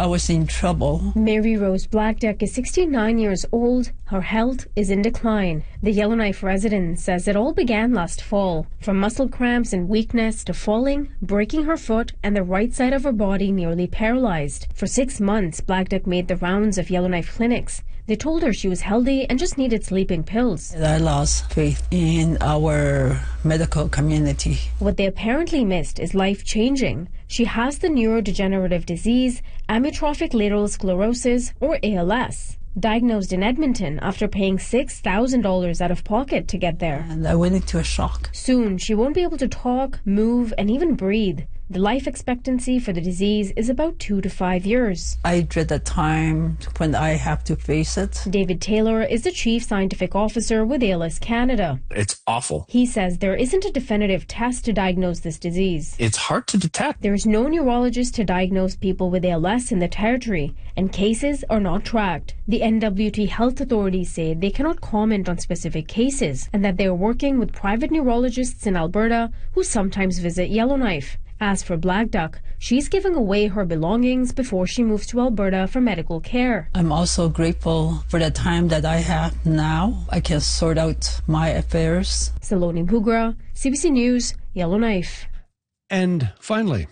I was in trouble. Mary Rose Blackduck is 69 years old. Her health is in decline. The Yellowknife resident says it all began last fall. From muscle cramps and weakness to falling, breaking her foot, and the right side of her body nearly paralyzed. For 6 months, Blackduck made the rounds of Yellowknife clinics. They told her she was healthy and just needed sleeping pills. I lost faith in our medical community. What they apparently missed is life-changing. She has the neurodegenerative disease, amyotrophic lateral sclerosis, or ALS. Diagnosed in Edmonton after paying $6,000 out of pocket to get there. And I went into a shock. Soon, she won't be able to talk, move, and even breathe. The life expectancy for the disease is about 2 to 5 years. I dread the time when I have to face it. David Taylor is the Chief Scientific Officer with ALS Canada. It's awful. He says there isn't a definitive test to diagnose this disease. It's hard to detect. There is no neurologist to diagnose people with ALS in the territory, and cases are not tracked. The NWT health authorities say they cannot comment on specific cases and that they are working with private neurologists in Alberta who sometimes visit Yellowknife. As for Blackduck, she's giving away her belongings before she moves to Alberta for medical care. I'm also grateful for the time that I have now. I can sort out my affairs. Saloni Pugra, CBC News, Yellowknife. And finally,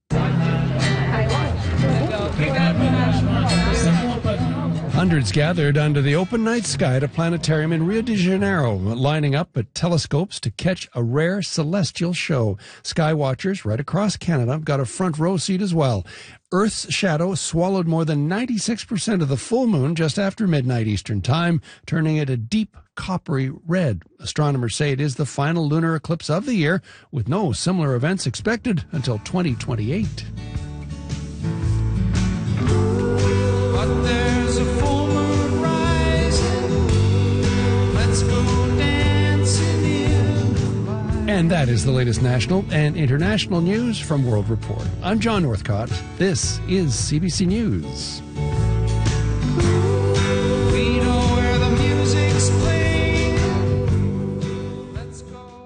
hundreds gathered under the open night sky at a planetarium in Rio de Janeiro, lining up at telescopes to catch a rare celestial show. Sky watchers right across Canada got a front row seat as well. Earth's shadow swallowed more than 96% of the full moon just after midnight Eastern Time, turning it a deep coppery red. Astronomers say it is the final lunar eclipse of the year, with no similar events expected until 2028. But there's a full moon rising. Let's go dancing in the light. And that is the latest national and international news from World Report. I'm John Northcott. This is CBC News. We know where the music's playing. Let's go.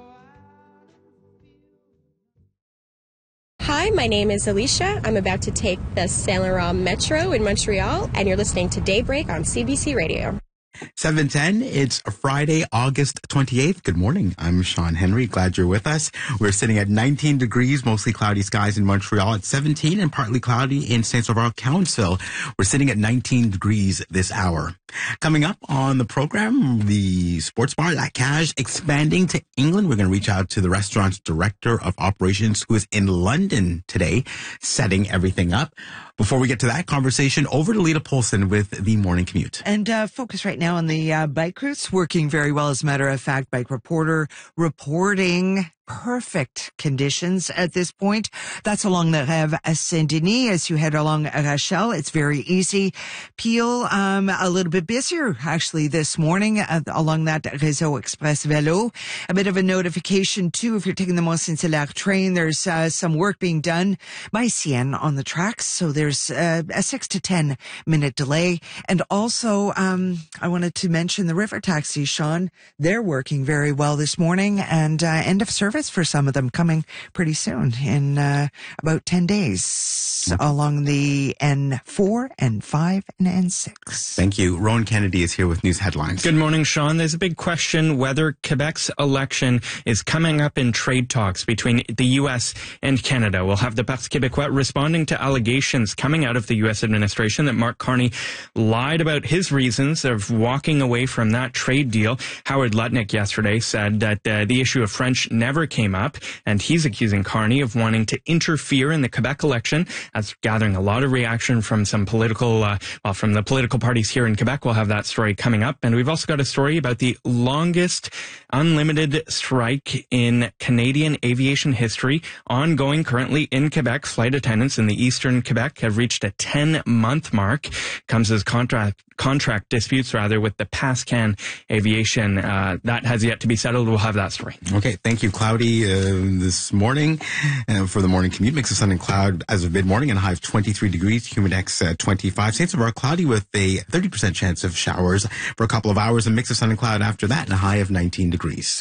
Hi, my name is Alicia. I'm about to take the Saint Laurent Metro in Montreal, and you're listening to Daybreak on CBC Radio. 7:10. It's Friday, August 28th. Good morning. I'm Sean Henry. Glad you're with us. We're sitting at 19 degrees, mostly cloudy skies in Montreal at 17 and partly cloudy in St. Sauveur, Council. We're sitting at 19 degrees this hour. Coming up on the program, the sports bar La Cage expanding to England. We're going to reach out to the restaurant's director of operations who is in London today, setting everything up. Before we get to that conversation, over to Lita Polson with the Morning Commute. And focus right now on the bike routes, working very well. As a matter of fact, Bike Reporter reporting perfect conditions at this point. That's along the Rêve à Saint-Denis. As you head along Rachel, it's very easy. Peel, a little bit busier actually this morning along that Réseau Express Vélo. A bit of a notification too, if you're taking the Mont-Saint-Hilaire train, there's some work being done by CN on the tracks. So there's a 6 to 10 minute delay. And also, I wanted to mention the river taxi, Sean. They're working very well this morning, and end of service for some of them coming pretty soon in about 10 days along the N4, N5, and N6. Thank you. Rowan Kennedy is here with news headlines. Good morning, Sean. There's a big question whether Quebec's election is coming up in trade talks between the U.S. and Canada. We'll have the Parti Québécois responding to allegations coming out of the U.S. administration that Mark Carney lied about his reasons of walking away from that trade deal. Howard Lutnick yesterday said that the issue of French never came up, and he's accusing Carney of wanting to interfere in the Quebec election. That's gathering a lot of reaction from some political, from the political parties here in Quebec. We'll have that story coming up. And we've also got a story about the longest unlimited strike in Canadian aviation history, ongoing currently in Quebec. Flight attendants in the eastern Quebec have reached a 10-month mark. Comes as contract disputes with the Pascan Aviation. That has yet to be settled. We'll have that story. Okay, thank you. Cloudy this morning for the morning commute. Mix of sun and cloud as of mid-morning and a high of 23 degrees. Humidex 25. St. Sauveur cloudy with a 30% chance of showers for a couple of hours. A mix of sun and cloud after that and a high of 19 degrees.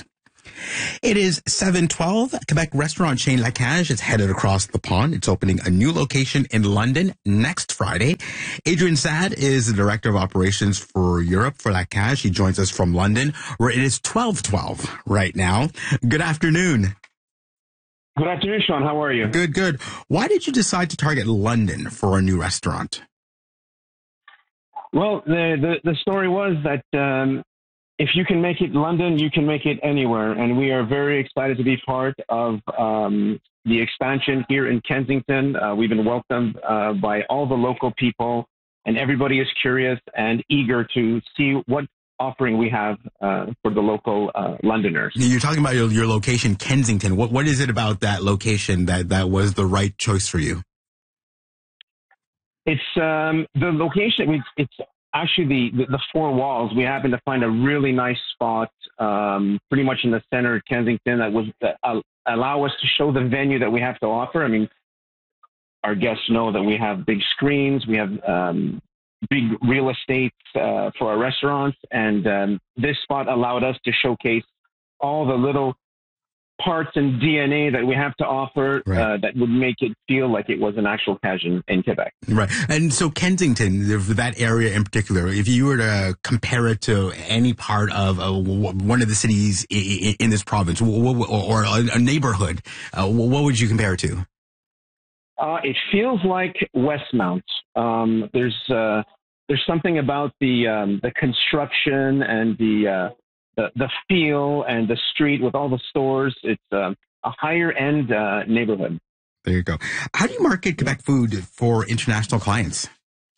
It is 7:12. Quebec restaurant chain La Cage is headed across the pond. It's opening a new location in London next Friday. Adrian Sad is the Director of Operations for Europe for La Cage. He joins us from London, where it is 12:12 right now. Good afternoon. Good afternoon, Sean. How are you? Good, good. Why did you decide to target London for a new restaurant? Well, the story was that if you can make it London, you can make it anywhere. And we are very excited to be part of the expansion here in Kensington. We've been welcomed by all the local people, and everybody is curious and eager to see what offering we have for the local Londoners. You're talking about your location, Kensington. What is it about that location that was the right choice for you? It's the location. It's actually the four walls. We happen to find a really nice spot, pretty much in the center of Kensington, that allow us to show the venue that we have to offer. I mean, our guests know that we have big screens, we have big real estate for our restaurants, and this spot allowed us to showcase all the little parts and DNA that we have to offer that would make it feel like it was an actual Cage in Quebec. Right. And so Kensington, that area in particular, if you were to compare it to any part of one of the cities in this province or a neighborhood, what would you compare it to? It feels like Westmount. There's something about the construction and the feel and the street with all the stores. It's a higher end neighborhood. There you go. How do you market Quebec food for international clients?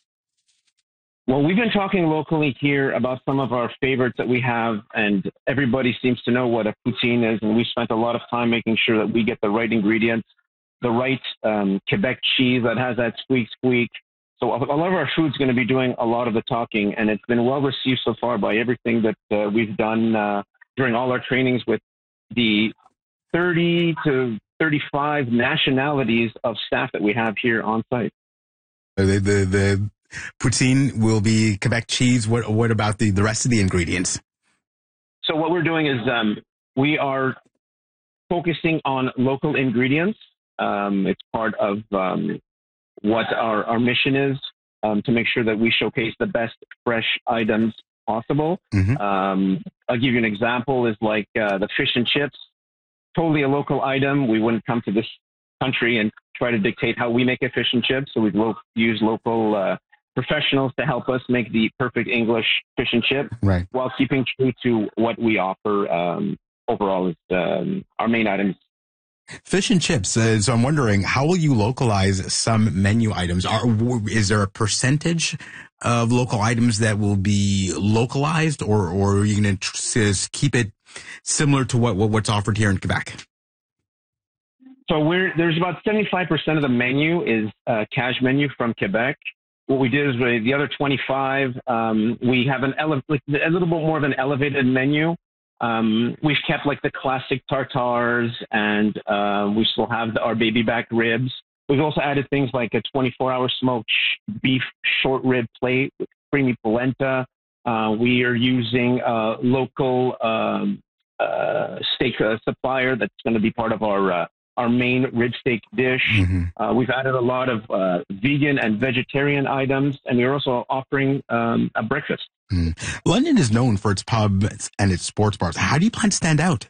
Well, we've been talking locally here about some of our favorites that we have, and everybody seems to know what a poutine is, and we spent a lot of time making sure that we get the right ingredients, the right Quebec cheese that has that squeak. So a lot of our food's going to be doing a lot of the talking, and it's been well received so far by everything that we've done during all our trainings with the 30 to 35 nationalities of staff that we have here on site. The poutine will be Quebec cheese. What about the rest of the ingredients? So what we're doing is we are focusing on local ingredients. It's part of what our mission is, to make sure that we showcase the best fresh items possible. Mm-hmm. I'll give you an example is like the fish and chips, totally a local item. We wouldn't come to this country and try to dictate how we make a fish and chips. So we've used local professionals to help us make the perfect English fish and chip, right, while keeping true to what we offer overall is our main items. Fish and chips. So I'm wondering, how will you localize some menu items? Is there a percentage of local items that will be localized, or are you going to keep it similar to what's offered here in Quebec? So there's about 75% of the menu is Cage menu from Quebec. What we did is the other 25, we have a little bit more of an elevated menu. We've kept like the classic tartars, and we still have our baby back ribs. We've also added things like a 24-hour smoked beef short rib plate with creamy polenta. We are using a local steak supplier that's going to be part of our main rib steak dish. Mm-hmm. We've added a lot of vegan and vegetarian items, and we're also offering a breakfast. Mm. London is known for its pubs and its sports bars. How do you plan to stand out?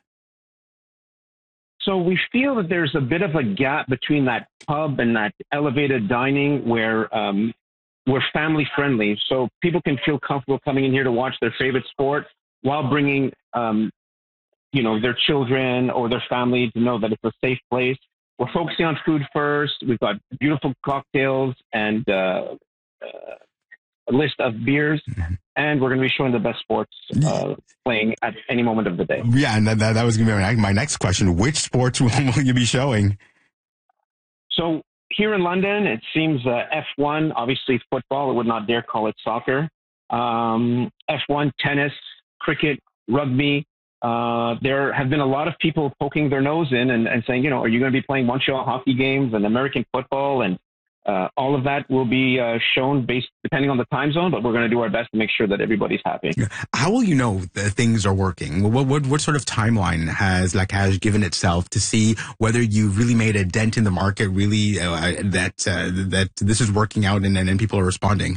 So we feel that there's a bit of a gap between that pub and that elevated dining where we're family friendly. So people can feel comfortable coming in here to watch their favorite sport while bringing, their children or their family to know that it's a safe place. We're focusing on food first. We've got beautiful cocktails and a list of beers, and we're going to be showing the best sports playing at any moment of the day. Yeah, and that was going to be my next question. Which sports will you be showing? So here in London, it seems F1, obviously football. I would not dare call it soccer. F1, tennis, cricket, rugby. There have been a lot of people poking their nose in and saying, are you going to be playing Montreal hockey games and American football? And all of that will be shown based depending on the time zone, but we're going to do our best to make sure that everybody's happy. How will you know that things are working? What sort of timeline has La Cage given itself to see whether you really made a dent in the market, really that this is working out and people are responding?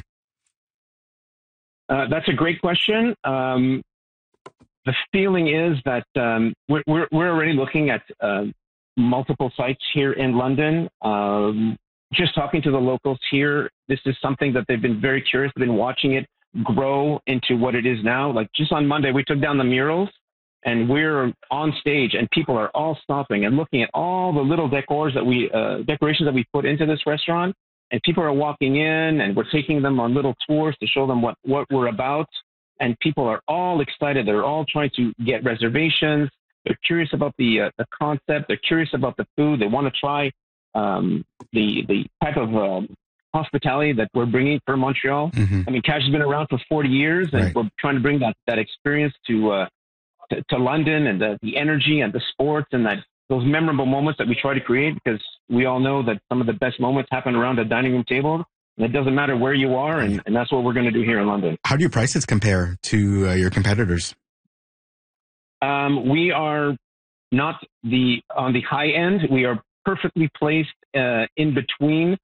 That's a great question. The feeling is that we're already looking at multiple sites here in London. Just talking to the locals here, this is something that they've been very curious. They've been watching it grow into what it is now. Like just on Monday, we took down the murals and we're on stage and people are all stopping and looking at all the little decorations that we put into this restaurant. And people are walking in and we're taking them on little tours to show them what we're about. And people are all excited. They're all trying to get reservations. They're curious about the concept. They're curious about the food. They want to try the type of hospitality that we're bringing for Montreal. I mean, Cage has been around for 40 years, and we're trying to bring that experience to London, and the energy and the sports and those memorable moments that we try to create, because we all know that some of the best moments happen around a dining room table. And it doesn't matter where you are, and that's what we're going to do here in London. How do your prices compare to your competitors? We are not on the high end. We are perfectly placed in between.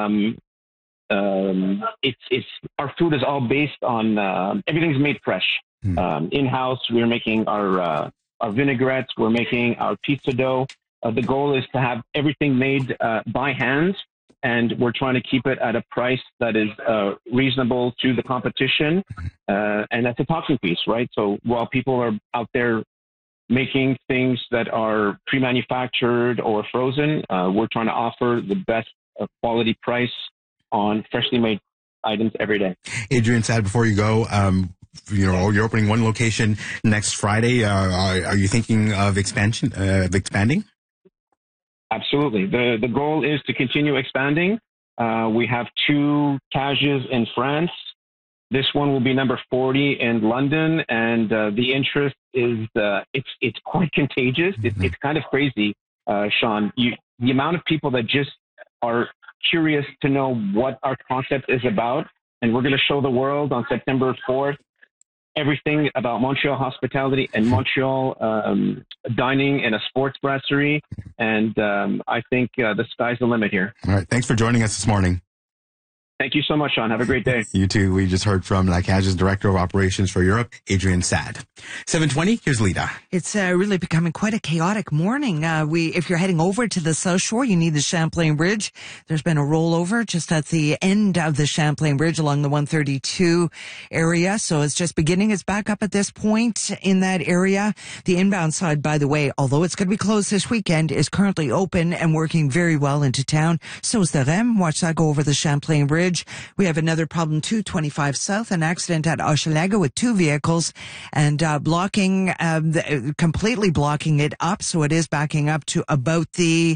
It's our food is all based on everything's made fresh in-house. We're making our vinaigrettes. We're making our pizza dough. The goal is to have everything made by hand, and we're trying to keep it at a price that is reasonable to the competition, and that's a talking piece, right? So while people are out there making things that are pre-manufactured or frozen, we're trying to offer the best quality price on freshly made items every day. Adrian Sad, before you go, you're opening one location next Friday. Are you thinking of expanding? Absolutely. The goal is to continue expanding. We have 2 Cages in France. This one will be number 40 in London, and the interest is it's quite contagious. It's kind of crazy, Sean. The amount of people that just are curious to know what our concept is about, and we're going to show the world on September 4th everything about Montreal hospitality and Montreal dining in a sports brasserie, and I think the sky's the limit here. All right, thanks for joining us this morning. Thank you so much, Sean. Have a great day. You too. We just heard from La Cage's Director of Operations for Europe, Adrian Sad. 7:20, here's Lita. It's really becoming quite a chaotic morning. If you're heading over to the South Shore, you need the Champlain Bridge. There's been a rollover just at the end of the Champlain Bridge along the 132 area. So it's just beginning. It's back up at this point in that area. The inbound side, by the way, although it's going to be closed this weekend, is currently open and working very well into town. So is the REM. Watch that go over the Champlain Bridge. We have another problem too, 25 South, an accident at Hochelaga with 2 vehicles and completely blocking it up. So it is backing up to about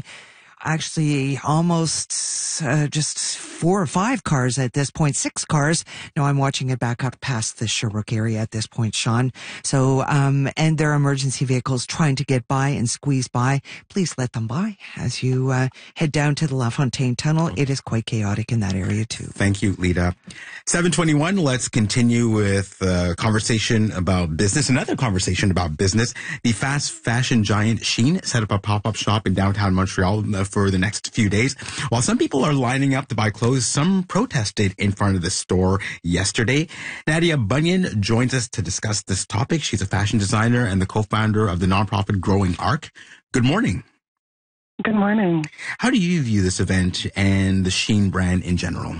almost just 4 or 5 cars at this point, 6 cars. No, I'm watching it back up past the Sherbrooke area at this point, Sean. So, and there are emergency vehicles trying to get by and squeeze by. Please let them by as you head down to the La Fontaine Tunnel. It is quite chaotic in that area too. Thank you, Lita. 7:21, let's continue with conversation about business. Another conversation about business. The fast fashion giant Shein set up a pop-up shop in downtown Montreal for the next few days. While some people are lining up to buy clothes, some protested in front of the store yesterday. Nadia Bunyan joins us to discuss this topic. She's a fashion designer and the co-founder of the nonprofit Growing Arc. Good morning. Good morning. How do you view this event and the Shein brand in general?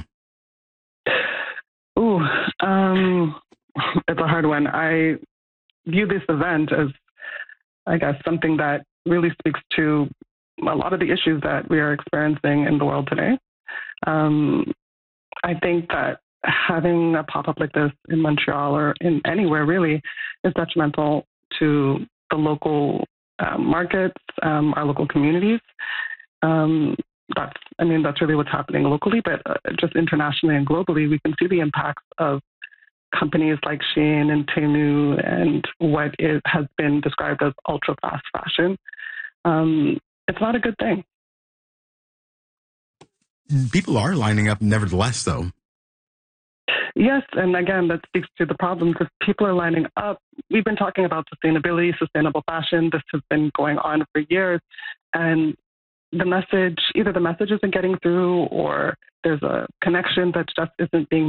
It's a hard one. I view this event as, I guess, something that really speaks to a lot of the issues that we are experiencing in the world today. I think that having a pop-up like this in Montreal or in anywhere really is detrimental to the local markets, our local communities. That's really what's happening locally, but just internationally and globally, we can see the impacts of companies like Shein and Temu and what has been described as ultra-fast fashion. It's not a good thing. People are lining up nevertheless, though. Yes, and again, that speaks to the problem because people are lining up. We've been talking about sustainability, sustainable fashion. This has been going on for years. And the message, either the message isn't getting through or there's a connection that just isn't being